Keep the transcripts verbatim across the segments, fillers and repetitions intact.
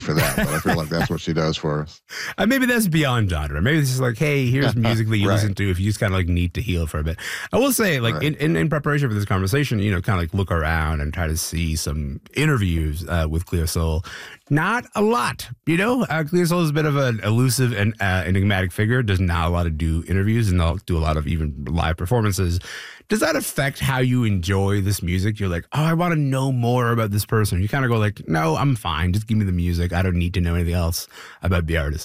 for that, but I feel like that's what she does for us. Uh, maybe that's beyond genre. Maybe it's just like, hey, here's music that you Right. listen to if you just kind of like need to heal for a bit. I will say, like Right. in, in, in preparation for this conversation, you know, kind of like look around and try to see some interviews uh, with Cleo Sol. Not a lot, you know. Uh, Cleo Sol is a bit of an elusive and uh, enigmatic figure. Does not a lot of do interviews and not do a lot of even live performances. Does that affect how you enjoy this music? You're like, oh, I want to know more about this person. You kind of go like, no, I'm fine. Just give me the music. I don't need to know anything else about the artist.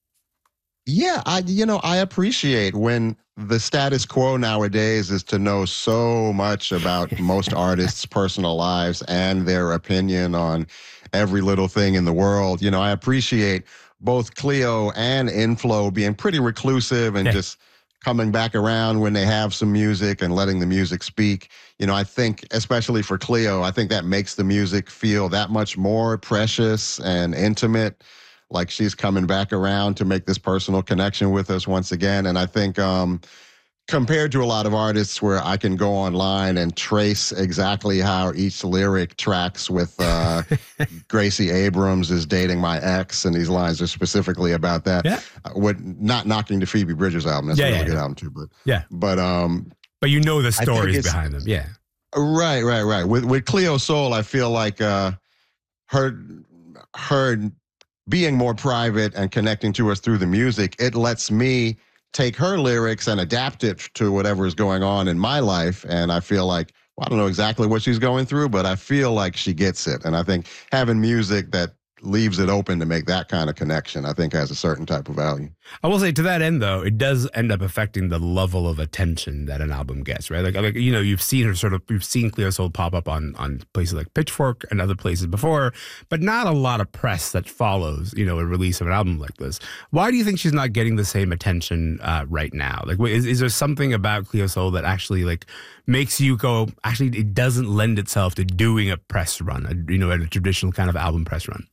Yeah, I you know, I appreciate when the status quo nowadays is to know so much about most artists' personal lives and their opinion on every little thing in the world. You know, I appreciate both Cleo and Inflo being pretty reclusive and Yeah. just coming back around when they have some music and letting the music speak. You know, I think, especially for Cleo, I think that makes the music feel that much more precious and intimate. Like she's coming back around to make this personal connection with us once again. And I think um, compared to a lot of artists where I can go online and trace exactly how each lyric tracks with uh, Gracie Abrams is dating my ex, and these lines are specifically about that. Yeah. Uh, what, not knocking the Phoebe Bridgers album. That's Yeah, a really yeah, good yeah. album too. But, Yeah. but um, But you know the think stories it's- behind them. Yeah. Right, right, right. With with Cleo Sol, I feel like uh, her her being more private and connecting to us through the music, it lets me take her lyrics and adapt it to whatever is going on in my life. And I feel like, well, I don't know exactly what she's going through, but I feel like she gets it. And I think having music that leaves it open to make that kind of connection, I think has a certain type of value. I will say to that end, though, it does end up affecting the level of attention that an album gets, right? Like, like you know, you've seen her sort of, you've seen Cleo Sol pop up on on places like Pitchfork and other places before, but not a lot of press that follows, you know, a release of an album like this. Why do you think she's not getting the same attention uh, right now? Like, is, is there something about Cleo Sol that actually like makes you go, actually, it doesn't lend itself to doing a press run, a, you know, a traditional kind of album press run?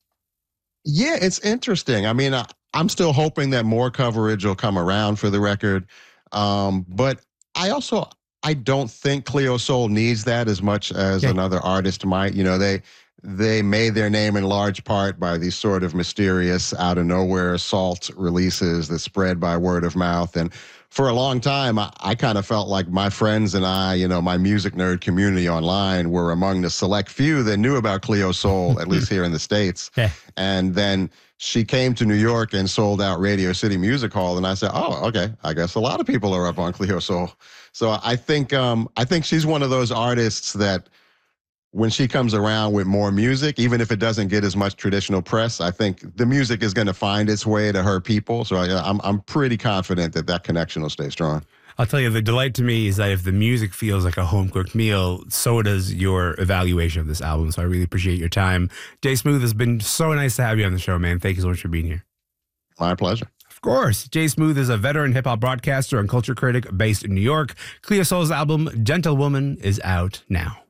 Yeah, it's interesting. I mean, I, I'm still hoping that more coverage will come around for the record. Um, but I also, I don't think Cleo Sol needs that as much as Yeah. another artist might. You know, they they made their name in large part by these sort of mysterious, out of nowhere assault releases that spread by word of mouth. And for a long time, I, I kind of felt like my friends and I, you know, my music nerd community online were among the select few that knew about Cleo Sol, at least here in the States. Yeah. And then she came to New York and sold out Radio City Music Hall, and I said, "Oh, okay. I guess a lot of people are up on Cleo Sol." So I think um, I think she's one of those artists that, when she comes around with more music, even if it doesn't get as much traditional press, I think the music is going to find its way to her people. So I, I'm I'm pretty confident that that connection will stay strong. I'll tell you, the delight to me is that if the music feels like a home-cooked meal, so does your evaluation of this album. So I really appreciate your time. Jay Smooth, has been so nice to have you on the show, man. Thank you so much for being here. My pleasure. Of course. Jay Smooth is a veteran hip-hop broadcaster and culture critic based in New York. Cleo Sol's album, Gentlewoman, is out now.